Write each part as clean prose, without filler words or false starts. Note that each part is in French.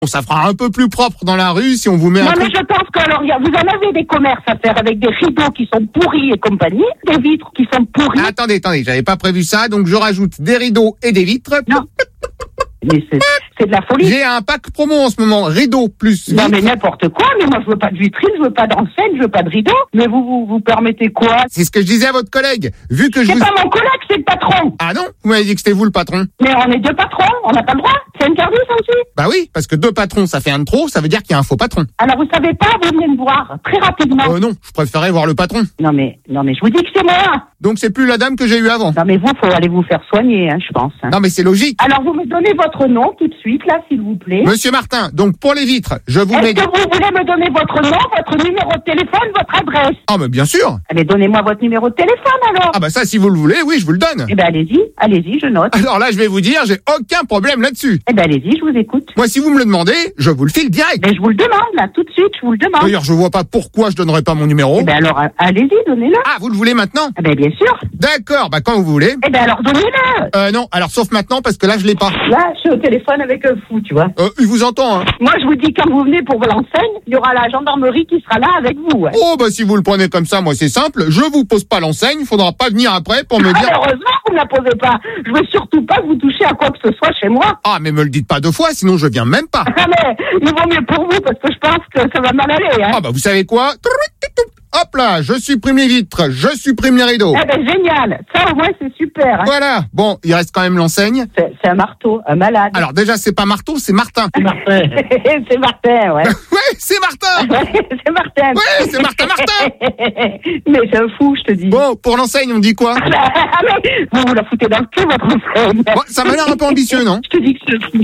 Ça fera un peu plus propre dans la rue si on vous met Non, mais je pense que, alors, vous en avez des commerces à faire avec des rideaux qui sont pourris et compagnie, des vitres qui sont pourries. Attendez, j'avais pas prévu ça, donc je rajoute des rideaux et des vitres. Non. Mais c'est de la folie. J'ai un pack promo en ce moment, rideaux plus vitres. Non, mais n'importe quoi, mais moi je veux pas de vitrine, je veux pas d'enseigne, je veux pas de rideau. Mais vous permettez quoi? C'est ce que je disais à votre collègue. Vu que C'est pas mon collègue, c'est le patron. Ah non? Vous m'avez dit que c'était vous le patron. Mais on est deux patrons, on n'a pas le droit. C'est interdit, ça aussi. Bah oui, parce que deux patrons, ça fait un de trop, ça veut dire qu'il y a un faux patron. Alors vous savez pas, vous venez me voir, très rapidement. Non, je préférais voir le patron. Non mais je vous dis que c'est moi. Donc c'est plus la dame que j'ai eue avant. Non mais vous, faut aller vous faire soigner, je pense. Non mais c'est logique. Alors vous me donnez votre nom tout de suite, là, s'il vous plaît. Monsieur Martin, donc pour les vitres, je vous mets... Est-ce que vous voulez me donner votre nom, votre numéro de téléphone, votre adresse? Ah mais bien sûr. Mais donnez-moi votre numéro de téléphone, alors. Ah bah ça, si vous le voulez, oui, je vous le donne. Eh ben allez-y, je note. Alors là, je vais vous dire, j'ai aucun problème là-dessus. Eh ben allez-y, je vous écoute. Moi, si vous me le demandez, je vous le file direct. Mais je vous le demande, là, tout de suite, je vous le demande. D'ailleurs, je vois pas pourquoi je donnerais pas mon numéro. Eh ben alors, allez-y, donnez-le. Ah, vous le voulez maintenant? Eh ben bien sûr. D'accord, bah quand vous voulez. Eh ben alors, donnez-le. Non, alors sauf maintenant, parce que là, je l'ai pas. Là, je suis au téléphone avec un fou, tu vois. Il vous entend, hein. Moi, je vous dis, quand vous venez pour l'enseigne, il y aura la gendarmerie qui sera là avec vous. Ouais. Oh, bah si vous le prenez comme ça, moi, c'est simple. Je vous pose pas l'enseigne, il faudra pas venir après pour me dire... Heureusement, vous ne la posez pas. Je veux surtout pas que vous touchiez à quoi que ce soit chez moi. Ah, mais me le dites pas deux fois, sinon je viens même pas. Ah, mais il vaut mieux pour vous, parce que je pense que ça va mal aller, hein. Ah, bah vous savez quoi? Hop là, je supprime les vitres, je supprime les rideaux. Eh ben génial, ça au moins c'est super. Hein. Voilà, bon, il reste quand même l'enseigne. C'est un marteau, un malade. Alors déjà, c'est pas marteau, c'est Martin. Martin. C'est Martin, ouais. Ouais, c'est Martin. C'est Martin. Ouais, c'est Martin. Mais c'est un fou, je te dis. Bon, pour l'enseigne, on dit quoi? Ah mais vous la foutez dans le cul, votre enseigne. Bon, ça m'a l'air un peu ambitieux, non? Je te dis que c'est fou.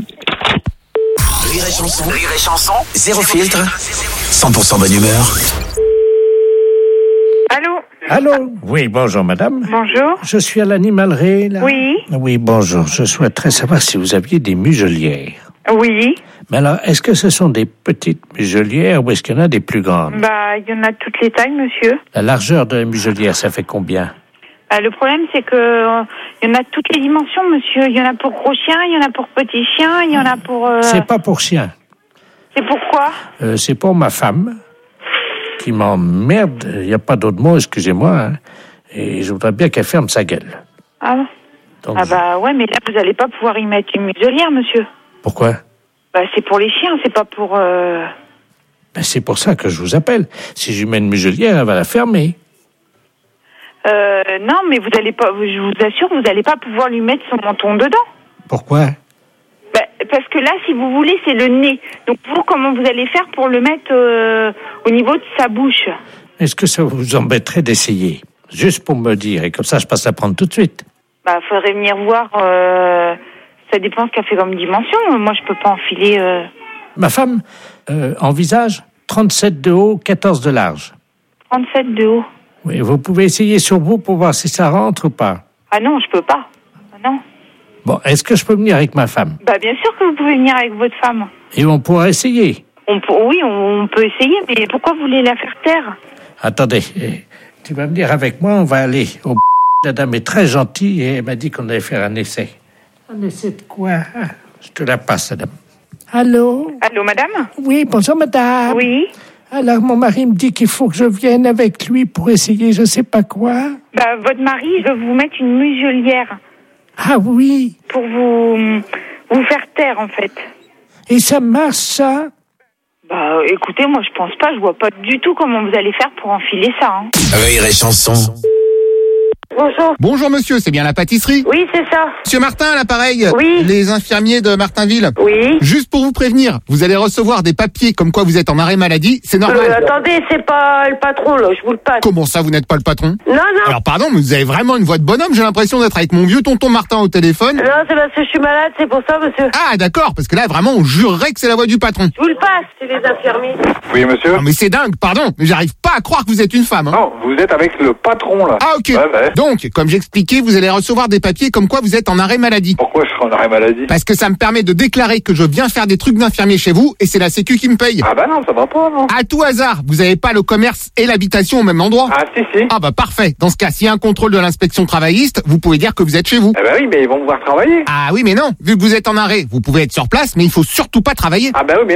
Rire et chanson, zéro filtre, 100% bonne humeur. Allô? Oui, bonjour madame. Bonjour. Je suis à l'animalerie, là. Oui. Oui, bonjour. Je souhaiterais savoir si vous aviez des muselières. Oui. Mais alors, est-ce que ce sont des petites muselières ou est-ce qu'il y en a des plus grandes? Bah, il y en a toutes les tailles, monsieur. La largeur de la muselière, ça fait combien? Le problème, c'est que il y en a toutes les dimensions, monsieur. Il y en a pour gros chiens, il y en a pour petits chiens, il y en a pour... C'est pas pour chien. C'est pourquoi? C'est pour ma femme qui m'emmerde. Il n'y a pas d'autre mot, excusez-moi. Hein. Et je voudrais bien qu'elle ferme sa gueule. Ah bon? Donc, bah ouais, mais là, vous n'allez pas pouvoir y mettre une muselière, monsieur. Pourquoi? Bah, c'est pour les chiens, c'est pas pour... Ben, c'est pour ça que je vous appelle. Si je lui mets une muselière, elle va la fermer. Non, mais vous allez pas... Je vous assure, vous n'allez pas pouvoir lui mettre son menton dedans. Pourquoi? Bah, parce que là, si vous voulez, c'est le nez. Donc, vous, comment vous allez faire pour le mettre au niveau de sa bouche? Est-ce que ça vous embêterait d'essayer? Juste pour me dire, et comme ça, je passe la prendre tout de suite. Bah, faudrait venir voir... Ça dépend ce qu'elle fait comme dimension. Moi, je peux pas enfiler... Ma femme envisage 37 de haut, 14 de large. 37 de haut. Oui, vous pouvez essayer sur vous pour voir si ça rentre ou pas. Ah non, je peux pas. Ah non. Bon, est-ce que je peux venir avec ma femme? Bah, bien sûr que vous pouvez venir avec votre femme. Et on pourra essayer? Oui, on peut essayer, mais pourquoi vous voulez la faire taire? Attendez, tu vas venir avec moi, on va aller au... La dame est très gentille et elle m'a dit qu'on allait faire un essai. Un essai de quoi? Je te la passe, madame. Allô? Allô, madame? Oui, bonjour, madame. Oui. Alors, mon mari me dit qu'il faut que je vienne avec lui pour essayer je sais pas quoi. Bah, votre mari veut vous mettre une muselière. Ah oui? Pour vous faire taire, en fait. Et ça marche, ça? Bah, écoutez, moi, je pense pas. Je vois pas du tout comment vous allez faire pour enfiler ça, hein. Rire et chanson. Bonjour. Bonjour monsieur, c'est bien la pâtisserie? Oui, c'est ça. Monsieur Martin, à l'appareil. Oui. Les infirmiers de Martinville. Oui. Juste pour vous prévenir, vous allez recevoir des papiers comme quoi vous êtes en arrêt maladie, c'est normal. Attendez, c'est pas le patron, là, je vous le passe. Comment ça, vous n'êtes pas le patron? Non. Alors pardon, mais vous avez vraiment une voix de bonhomme, j'ai l'impression d'être avec mon vieux tonton Martin au téléphone. Non, c'est parce que je suis malade, c'est pour ça, monsieur. Ah d'accord, parce que là vraiment on jurerait que c'est la voix du patron. Je vous le passe, c'est les infirmiers. Oui, monsieur. Non mais c'est dingue, pardon, mais j'arrive pas à croire que vous êtes une femme. Hein. Non, vous êtes avec le patron, là. Ah ok, Ouais. Donc, comme j'expliquais, vous allez recevoir des papiers comme quoi vous êtes en arrêt maladie. Pourquoi je serai en arrêt maladie? Parce que ça me permet de déclarer que je viens faire des trucs d'infirmier chez vous et c'est la Sécu qui me paye. Ah bah non, ça va pas, non. À tout hasard, vous avez pas le commerce et l'habitation au même endroit? Ah si. Ah bah parfait. Dans ce cas, s'il y a un contrôle de l'inspection travailliste, vous pouvez dire que vous êtes chez vous. Ah bah oui, mais ils vont me voir travailler. Ah oui, mais non. Vu que vous êtes en arrêt, vous pouvez être sur place, mais il faut surtout pas travailler. Ah bah oui, mais